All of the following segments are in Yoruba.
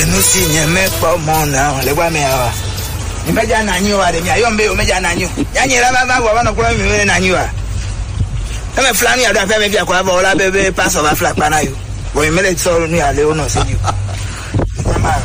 no see nye me for mon now. Le wa me awa. Ni meja na nyi wa de mi ayombe o meja na nyi. Ya nyi ra ba wa no kura mi we na nyi wa. E me flan ya do afa me bia kwa ba ola bebe pass over flag pa na yo. Bo mi le so ni ale o no se you. Mama.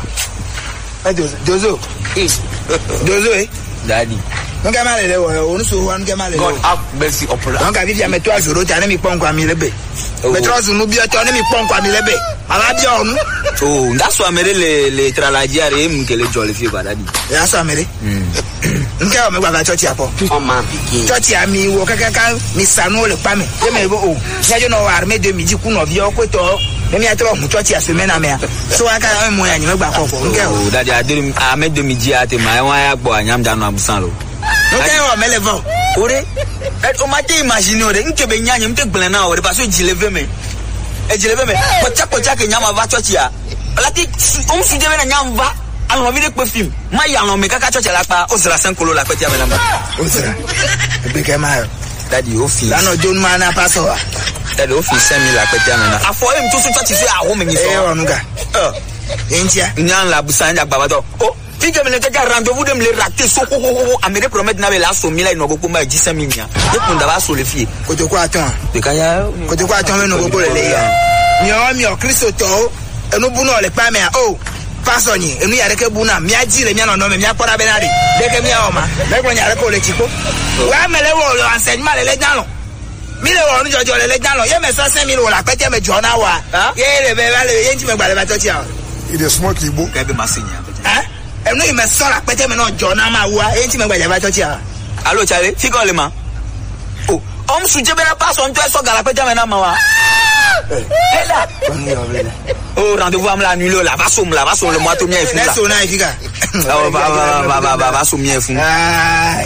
Dozo. Dozo Daddy. Non ga male le wo onu so ho non ga male. God have mercy upon us. Non ga vivia me to azuro ta na mi pon kwa mi lebe. Me trozo nu bi o to na mi pon kwa mi lebe. Ala bi onu. Oh, that's why le tralagiare mkele jolly fever daddy. Ya so amere. Nke o me gba church apo. Oh man pikin. Church ami wo kaka mi sanu le pa me. Ye me bo o. Ya jo no war me de mi ji ku no bi o ko to. Me mi atro mu church aseme na me. So aka mo ya nyi me gba kokko. Nke o. Oh daddy adiri me de mi ji ate ma wa ya gbo anyam janu abusan lo. Okay, o melevo. Ore, o ma te imagine ore nke be nyanya mte gbele na ore paso jileve me. E jileve me. Pocha ke nyama va church ya. Lati on su debe na nyamba. Alo mi de pe film. Ma ya no me kaka church la pa o sera 5 kolo la pe tia me na. O sera. Be ke ma. Daddy office. La no John man na paso wa. Daddy office send me la pe tia me na. Afo em to su church se a wo me ni so. E onuga. Entia. Nyan la busan ya baba do. Oh. Fika me neka rendez-vous de me le rater so ko amere promettre na be la so mi la no go ma ji 5 minia e kun da ba so le fie ko to kwa ton de kaya ko to kwa ton me no go le ya mi o Kristo to enu bu no le pa me o pastor ni enu ya reke bu na mi aji le mi no no me mi akora be na de ke mi o ma le ko nya re ko le chiko wa me le wo enseignement le dan lo mi le wo nu jojo le dan lo ye me so 5,000 wo la pe te me jo na wa ye le be ba le ye nti me gba le ba to ti a it is smoke igbo ka be masenya enu ime sora pete me no jo na ma wa enti me gba ja ba church a allo chale fika ole ma oh om suje be na pass on to so gala pete me na ma wa ela oh rendez-vous am la nuit là va som le mois to mien fou là so na fika va som mien fou